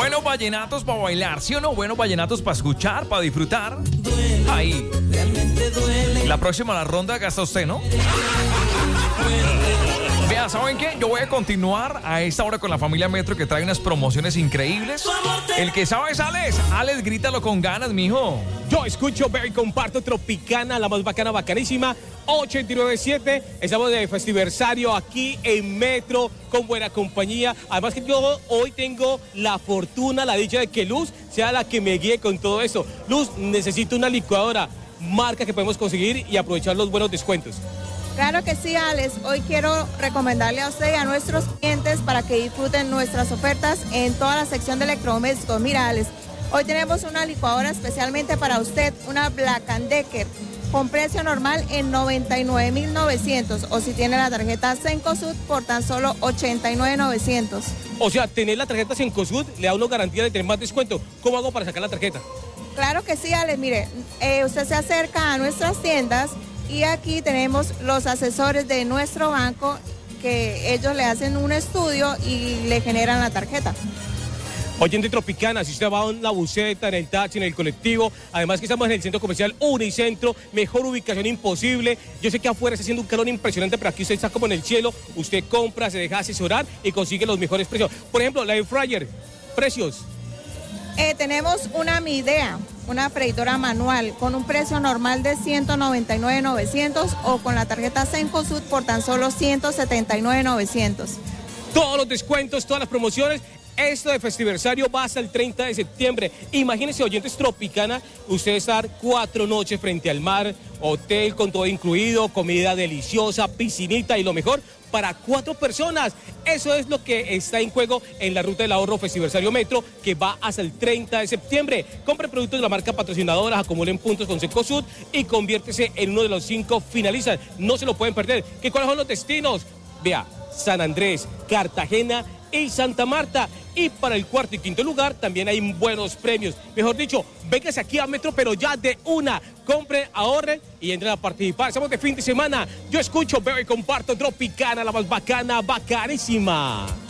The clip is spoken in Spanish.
Buenos vallenatos para bailar, ¿sí o no? Buenos vallenatos para escuchar, para disfrutar. Ahí. La próxima la ronda gasta usted, ¿no? Vea, ¿saben qué? Yo voy a continuar a esta hora con la familia Metro, que trae unas promociones increíbles. El que sabe es Alex. Alex, grítalo con ganas, mijo. Yo escucho, veo y comparto Tropicana, la más bacana, bacanísima. 897, estamos de festiversario aquí en Metro con buena compañía. Además que yo hoy tengo la fortuna, la dicha de que Luz sea la que me guíe con todo esto. Luz, necesito una licuadora, marca que podemos conseguir y aprovechar los buenos descuentos. Claro que sí, Alex. Hoy quiero recomendarle a usted y a nuestros clientes para que disfruten nuestras ofertas en toda la sección de electrodomésticos. Mira, Alex, hoy tenemos una licuadora especialmente para usted, una Black & Decker, con precio normal en 99.900, o si tiene la tarjeta Cencosud por tan solo 89.900. O sea, tener la tarjeta Cencosud le da una garantía de tener más descuento. ¿Cómo hago para sacar la tarjeta? Claro que sí, Alex. Mire, usted se acerca a nuestras tiendas y aquí tenemos los asesores de nuestro banco que ellos le hacen un estudio y le generan la tarjeta. Oyente Tropicana, si usted va en la buseta, en el taxi, en el colectivo, además que estamos en el centro comercial Unicentro, mejor ubicación imposible. Yo sé que afuera está haciendo un calor impresionante, pero aquí usted está como en el cielo, usted compra, se deja asesorar y consigue los mejores precios. Por ejemplo, la Air Fryer, precios. Tenemos una Midea, una freidora manual con un precio normal de 199.900 o con la tarjeta Cencosud por tan solo 179.900. Todos los descuentos, todas las promociones. Esto de festiversario va hasta el 30 de septiembre. Imagínense, oyentes Tropicana, usted estar 4 noches frente al mar, hotel con todo incluido, comida deliciosa, piscinita y lo mejor para 4 personas. Eso es lo que está en juego en la ruta del ahorro Festiversario Metro, que va hasta el 30 de septiembre. Compre productos de la marca patrocinadora, acumulen puntos con Cencosud y conviértese en uno de los 5 finalistas. No se lo pueden perder. ¿Cuáles son los destinos? Vea, San Andrés, Cartagena y Santa Marta. Y para el 4º y 5º lugar también hay buenos premios. Mejor dicho, véngase aquí a Metro, pero ya de una. Compren, ahorren y entren a participar. Estamos de fin de semana. Yo escucho, veo y comparto Tropicana, la más bacana, bacanísima.